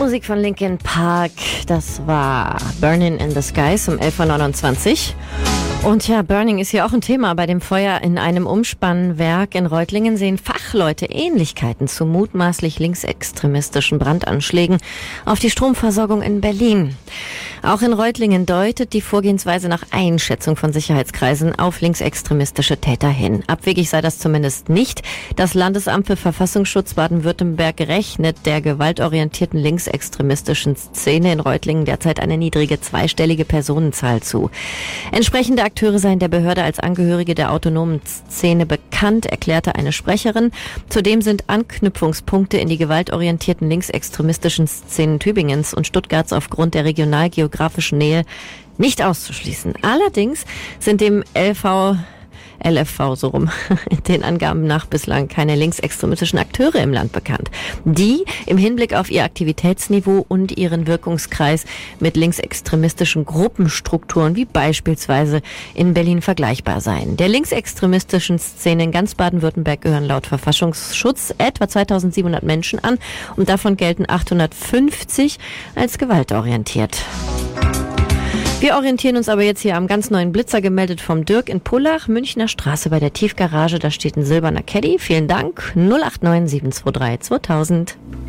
Musik von Linkin Park, das war Burning in the Skies um 11.29 Uhr. Und ja, Burning ist hier auch ein Thema. Bei dem Feuer in einem Umspannwerk in Reutlingen sehen Fachleute Ähnlichkeiten zu mutmaßlich linksextremistischen Brandanschlägen auf die Stromversorgung in Berlin. Auch in Reutlingen deutet die Vorgehensweise nach Einschätzung von Sicherheitskreisen auf linksextremistische Täter hin. Abwegig sei das zumindest nicht. Das Landesamt für Verfassungsschutz Baden-Württemberg rechnet der gewaltorientierten linksextremistischen Szene in Reutlingen derzeit eine niedrige zweistellige Personenzahl zu. Entsprechende Akteure seien der Behörde als Angehörige der autonomen Szene bekannt, erklärte eine Sprecherin. Zudem sind Anknüpfungspunkte in die gewaltorientierten linksextremistischen Szenen Tübingens und Stuttgarts aufgrund der regionalgeografischen Nähe nicht auszuschließen. Allerdings sind dem LFV so rum, den Angaben nach bislang keine linksextremistischen Akteure im Land bekannt, die im Hinblick auf ihr Aktivitätsniveau und ihren Wirkungskreis mit linksextremistischen Gruppenstrukturen wie beispielsweise in Berlin vergleichbar seien. Der linksextremistischen Szene in ganz Baden-Württemberg gehören laut Verfassungsschutz etwa 2700 Menschen an und davon gelten 850 als gewaltorientiert. Wir orientieren uns aber jetzt hier am ganz neuen Blitzer, gemeldet vom Dirk in Pullach, Münchner Straße bei der Tiefgarage. Da steht ein silberner Caddy. Vielen Dank. 089 723 2000.